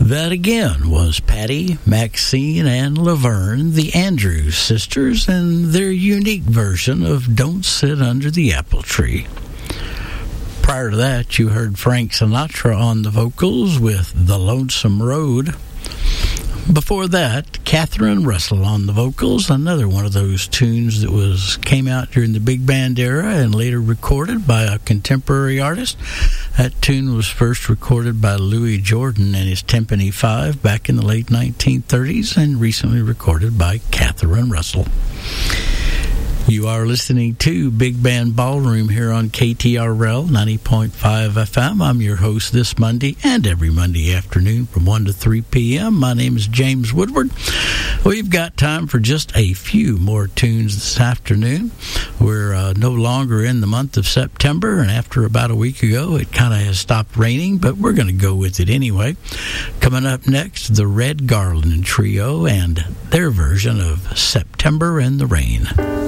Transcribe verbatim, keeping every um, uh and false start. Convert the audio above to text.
That again was Patty, Maxine, and Laverne, the Andrews sisters, and their unique version of Don't Sit Under the Apple Tree. Prior to that, you heard Frank Sinatra on the vocals with The Lonesome Road. Before that, Catherine Russell on the vocals, another one of those tunes that was came out during the big band era and later recorded by a contemporary artist. That tune was first recorded by Louis Jordan and his Timpani Five back in the late nineteen thirties and recently recorded by Catherine Russell. You are listening to Big Band Ballroom here on K T R L ninety point five F M. I'm your host this Monday and every Monday afternoon from one to three p.m. My name is James Woodward. We've got time for just a few more tunes this afternoon. We're uh, no longer in the month of September, and after about a week ago, it kind of has stopped raining, but we're going to go with it anyway. Coming up next, the Red Garland Trio and their version of September in the Rain.